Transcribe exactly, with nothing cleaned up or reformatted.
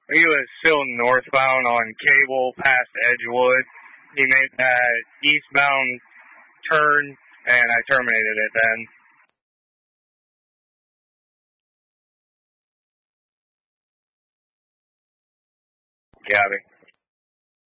He was still northbound on Cable past Edgewood. He made that eastbound turn, and I terminated it then. Gabby.